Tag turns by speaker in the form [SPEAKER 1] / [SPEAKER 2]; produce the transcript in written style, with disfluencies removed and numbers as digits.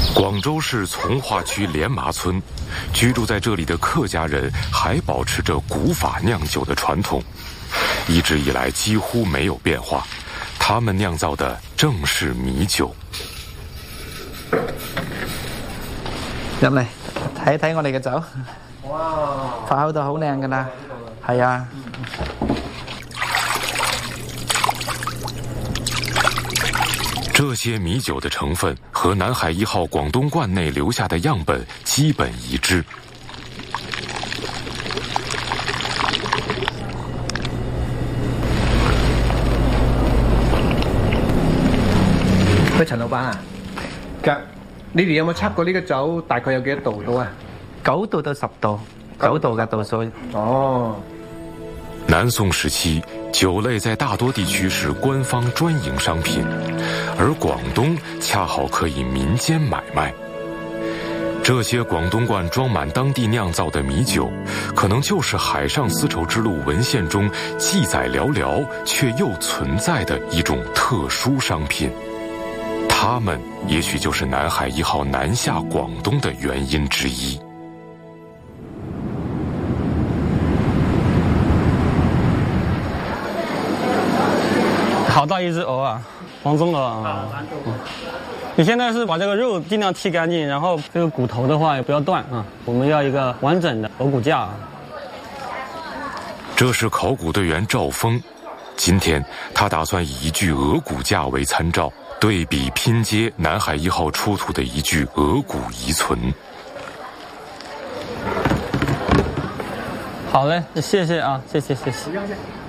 [SPEAKER 1] 广州市从化区莲麻村，居住在这里的客家人还保持着古法酿酒的传统，一直以来几乎没有變化。他們釀造的正是米酒。
[SPEAKER 2] 入嚟睇睇我哋嘅酒，哇！發酵到好靚㗎啦，係啊。
[SPEAKER 1] 這些米酒的成分和南海1號廣東罐內留下的樣本基本一致。
[SPEAKER 3] 喂，陳老闆啊，你哋有冇測過呢個酒大概有幾多度到啊
[SPEAKER 2] ？9度到10度，9度嘅度數。
[SPEAKER 3] 哦。
[SPEAKER 1] 南宋時期，酒類在大多地區是官方專營商品，而廣東恰好可以民間買賣。這些廣東罐裝滿當地釀造的米酒，可能就是海上絲綢之路文獻中記載寥寥卻又存在的一種特殊商品。它們也許就是南海1號南下廣東的原因之一。
[SPEAKER 4] 好大一只鹅啊，黄棕鹅啊！你现在是把这个肉尽量剔干净，然后这个骨头的话也不要断啊。我们要一个完整的鹅骨架。
[SPEAKER 1] 这是考古队员赵峰，今天他打算以一具鹅骨架为参照，对比拼接南海1號出土的一具鹅骨遺存。
[SPEAKER 4] 好嘞，谢谢啊，谢谢。